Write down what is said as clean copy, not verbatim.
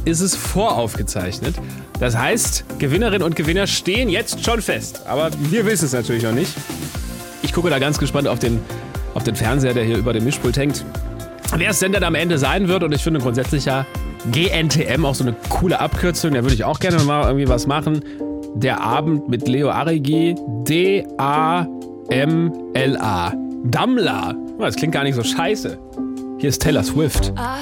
ist es voraufgezeichnet. Das heißt, Gewinnerinnen und Gewinner stehen jetzt schon fest. Aber wir wissen es natürlich noch nicht. Ich gucke da ganz gespannt auf den Fernseher, der hier über dem Mischpult hängt. Wer es denn dann am Ende sein wird, und ich finde grundsätzlich ja GNTM auch so eine coole Abkürzung, da würde ich auch gerne mal irgendwie was machen. Der Abend mit Leo Arrigi, D-A-M-L-A. Dammler. Das klingt gar nicht so scheiße. Hier ist Taylor Swift.